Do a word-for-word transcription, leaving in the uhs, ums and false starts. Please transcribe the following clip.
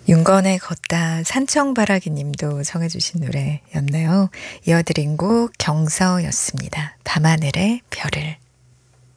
윤건의 걷다 산청바라기 님도 정해 주신 노래였네요. 이어드린 곡 경서였습니다. 밤하늘의 별을.